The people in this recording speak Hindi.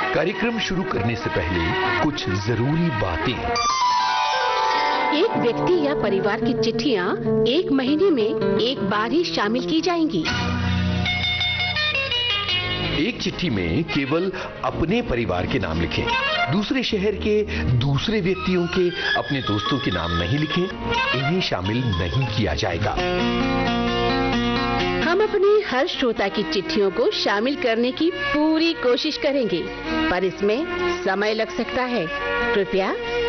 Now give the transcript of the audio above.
कार्यक्रम शुरू करने से पहले कुछ जरूरी बातें। एक व्यक्ति या परिवार की चिट्ठियां एक महीने में एक बार ही शामिल की जाएंगी। एक चिट्ठी में केवल अपने परिवार के नाम लिखें। दूसरे शहर के दूसरे व्यक्तियों के, अपने दोस्तों के नाम नहीं लिखें। इन्हें शामिल नहीं किया जाएगा। हम अपने हर श्रोता की चिट्ठियों को शामिल करने की पूरी कोशिश करेंगे, पर इसमें समय लग सकता है। कृपया